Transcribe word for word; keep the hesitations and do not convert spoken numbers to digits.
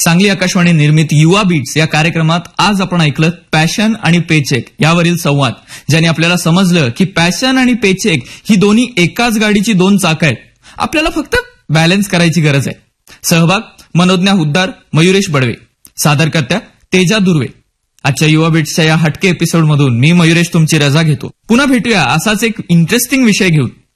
सांगली आकाशवाणी निर्मित युवा बीट्स या कार्यक्रमात आज आपण ऐकलं पॅशन आणि पेचेक यावरील संवाद, ज्याने आपल्याला समजलं की पॅशन आणि पेचेक ही दोन्ही एकाच गाडीची दोन चाकं आहेत. आपल्याला फक्त बॅलन्स करायची गरज आहे. सहभाग मनोज्ञा हुद्दार, मयुरेश बडवे. सादरकर्त्या तेजा दुर्वे. आजच्या युवा बीट्सच्या या हटके एपिसोडमधून मी मयुरेश तुमची रजा घेतो. पुन्हा भेटूया असाच एक इंटरेस्टिंग विषय घेऊन.